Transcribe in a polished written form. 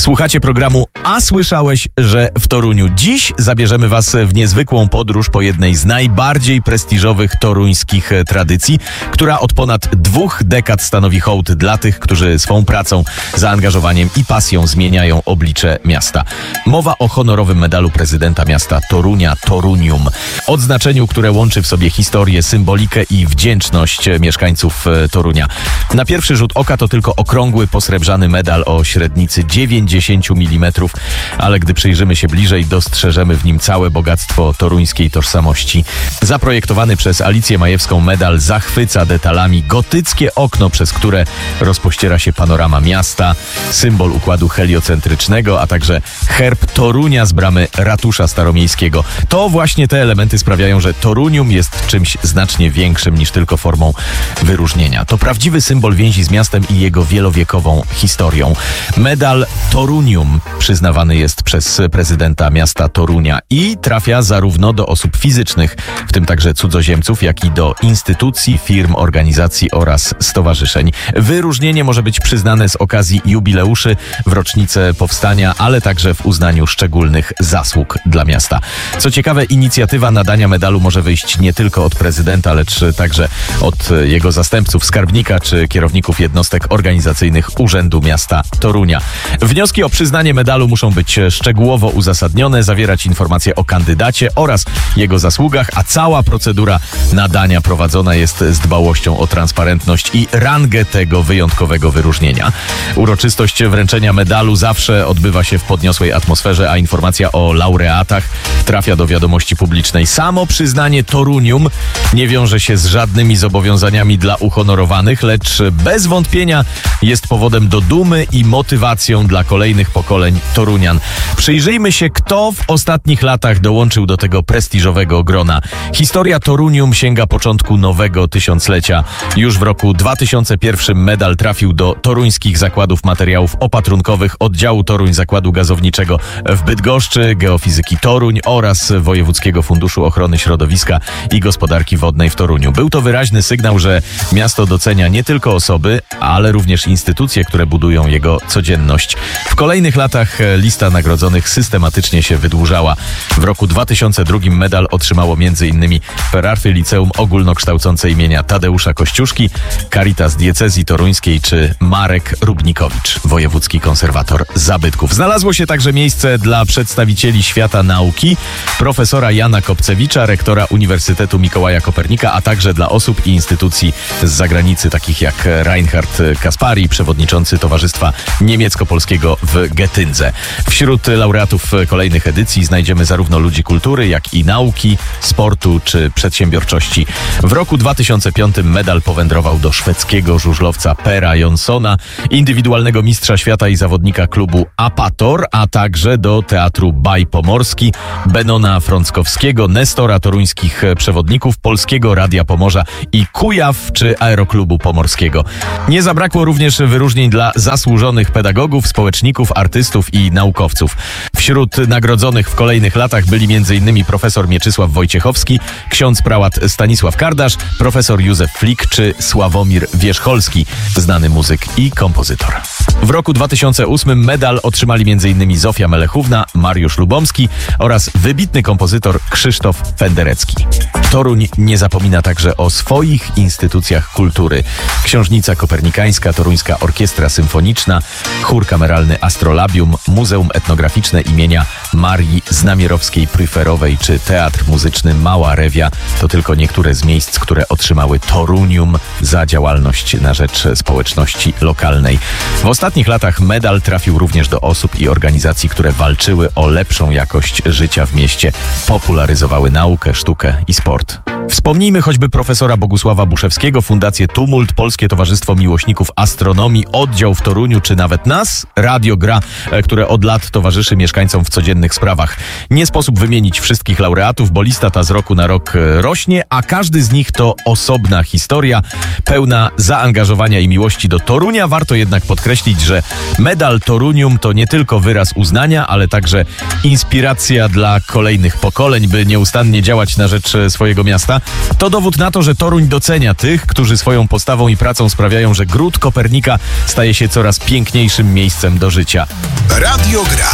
Słuchacie programu A słyszałeś, że w Toruniu? Dziś zabierzemy Was w niezwykłą podróż po jednej z najbardziej prestiżowych toruńskich tradycji, która od ponad 2 dekad stanowi hołd dla tych, którzy swą pracą, zaangażowaniem i pasją zmieniają oblicze miasta. Mowa o honorowym medalu prezydenta miasta Torunia, Torunium. Odznaczeniu, które łączy w sobie historię, symbolikę i wdzięczność mieszkańców Torunia. Na pierwszy rzut oka to tylko okrągły, posrebrzany medal o średnicy 90 mm, ale gdy przyjrzymy się bliżej, dostrzeżemy w nim całe bogactwo toruńskiej tożsamości. Zaprojektowany przez Alicję Majewską medal zachwyca detalami. Gotyckie okno, przez które rozpościera się panorama miasta, symbol układu heliocentrycznego, a także herb Torunia z bramy ratusza staromiejskiego. To właśnie te elementy sprawiają, że Torunium jest czymś znacznie większym niż tylko formą wyróżnienia. To prawdziwy symbol więzi z miastem i jego wielowiekową historią. Medal Torunium przyznawany jest przez prezydenta miasta Torunia i trafia zarówno do osób fizycznych, w tym także cudzoziemców, jak i do instytucji, firm, organizacji oraz stowarzyszeń. Wyróżnienie może być przyznane z okazji jubileuszy, w rocznicę powstania, ale także w uznaniu szczególnych zasług dla miasta. Co ciekawe, inicjatywa nadania medalu może wyjść nie tylko od prezydenta, lecz także od jego zastępców, skarbnika czy kierowników jednostek organizacyjnych Urzędu Miasta Torunia. Wnioski o przyznanie medalu muszą być szczegółowo uzasadnione, zawierać informacje o kandydacie oraz jego zasługach, a cała procedura nadania prowadzona jest z dbałością o transparentność i rangę tego wyjątkowego wyróżnienia. Uroczystość wręczenia medalu zawsze odbywa się w podniosłej atmosferze, a informacja o laureatach trafia do wiadomości publicznej. Samo przyznanie Torunium nie wiąże się z żadnymi zobowiązaniami dla uhonorowanych, lecz bez wątpienia jest powodem do dumy i motywacją dla kolejnych pokoleń Torunian. Przyjrzyjmy się, kto w ostatnich latach dołączył do tego prestiżowego grona. Historia Torunium sięga początku nowego tysiąclecia. Już w roku 2001 medal trafił do Toruńskich Zakładów Materiałów Opatrunkowych Oddziału Toruń Zakładu Gazowniczego w Bydgoszczy, Geofizyki Toruń oraz Wojewódzkiego Funduszu Ochrony Środowiska i Gospodarki Wodnej w Toruniu. Był to wyraźny sygnał, że miasto docenia nie tylko osoby, ale również instytucje, które budują jego codzienność. W kolejnych latach lista nagrodzonych systematycznie się wydłużała. W roku 2002 medal otrzymało m.in. Ferarfy Liceum Ogólnokształcące imienia Tadeusza Kościuszki, Caritas Diecezji Toruńskiej czy Marek Rubnikowicz, wojewódzki konserwator zabytków. Znalazło się także miejsce dla przedstawicieli świata nauki, profesora Jana Kopcewicza, rektora Uniwersytetu Mikołaja Kopernika, a także dla osób i instytucji z zagranicy, takich jak Reinhard Kaspari, przewodniczący Towarzystwa Niemiecko-Polskiego w Getyndze. Wśród laureatów kolejnych edycji znajdziemy zarówno ludzi kultury, jak i nauki, sportu czy przedsiębiorczości. W roku 2005 medal powędrował do szwedzkiego żużlowca Pera Jonssona, indywidualnego mistrza świata i zawodnika klubu Apator, a także do Teatru Baj Pomorski, Benona Frąckowskiego, Nestora toruńskich przewodników, Polskiego Radia Pomorza i Kujaw czy Aeroklubu Pomorskiego. Nie zabrakło również wyróżnień dla zasłużonych pedagogów, społeczników, artystów i naukowców. Wśród nagrodzonych w kolejnych latach byli m.in. profesor Mieczysław Wojciechowski, ksiądz prałat Stanisław Kardasz, profesor Józef Flik czy Sławomir Wierzcholski, znany muzyk i kompozytor. W roku 2008 medal otrzymali m.in. Zofia Melechówna, Mariusz Lubomski oraz wybitny kompozytor Krzysztof Penderecki. Toruń nie zapomina także o swoich instytucjach kultury. Książnica Kopernikańska, Toruńska Orkiestra Symfoniczna, Chór Kameralny Astrolabium, Muzeum Etnograficzne imienia Marii Znamierowskiej-Pryferowej czy Teatr Muzyczny Mała Rewia to tylko niektóre z miejsc, które otrzymały Torunium za działalność na rzecz społeczności lokalnej. W ostatnich latach medal trafił również do osób i organizacji, które walczyły o lepszą jakość życia w mieście, popularyzowały naukę, sztukę i sport. Wspomnijmy choćby profesora Bogusława Buszewskiego, Fundację Tumult, Polskie Towarzystwo Miłośników Astronomii, oddział w Toruniu, czy nawet nas, Radio Gra, które od lat towarzyszy mieszkańcom w codziennych sprawach. Nie sposób wymienić wszystkich laureatów, bo lista ta z roku na rok rośnie, a każdy z nich to osobna historia, pełna zaangażowania i miłości do Torunia. Warto jednak podkreślić, że medal Torunium to nie tylko wyraz uznania, ale także inspiracja dla kolejnych pokoleń, by nieustannie działać na rzecz swojego miasta. Kopernika, to dowód na to, że Toruń docenia tych, którzy swoją postawą i pracą sprawiają, że Gród Kopernika staje się coraz piękniejszym miejscem do życia. Radio Gra.